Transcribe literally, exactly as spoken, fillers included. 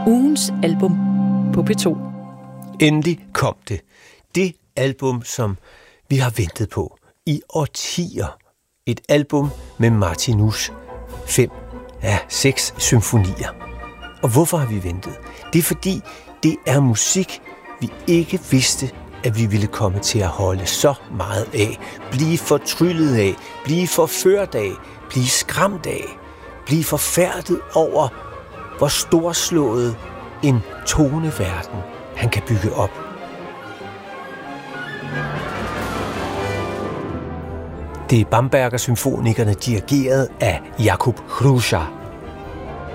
Ugens album på P to. Endelig kom det. Det album, som vi har ventet på i årtier. Et album med Martinus fem, ja, seks symfonier. Og hvorfor har vi ventet? Det er fordi, det er musik, vi ikke vidste, at vi ville komme til at holde så meget af. Blive fortryllet af, blive forført af, blive skræmt af, blive forfærdet over, hvor storslået en toneverden han kan bygge op. Det er Bamberger Symfonikerne dirigeret af Jakub Hrusa.